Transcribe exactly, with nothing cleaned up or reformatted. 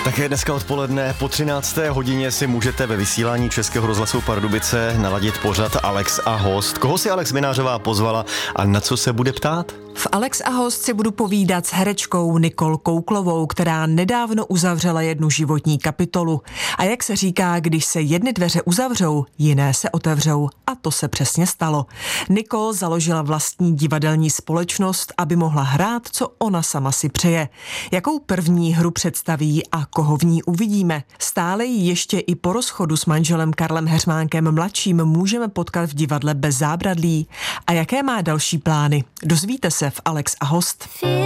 Také dneska odpoledne po třinácté hodině si můžete ve vysílání Českého rozhlasu Pardubice naladit pořad Alex a host. Koho si Alex Minářová pozvala a na co se bude ptát? V Alex a host si budu povídat s herečkou Nicole Kouklovou, která nedávno uzavřela jednu životní kapitolu. A jak se říká, když se jedny dveře uzavřou, jiné se otevřou. A to se přesně stalo. Nicole založila vlastní divadelní společnost, aby mohla hrát, co ona sama si přeje. Jakou první hru představí a koho v ní uvidíme? Stále ji ještě i po rozchodu s manželem Karlem Heřmánkem mladším můžeme potkat v divadle Bez zábradlí. A jaké má další plány? Dozvíte se v Alex a host.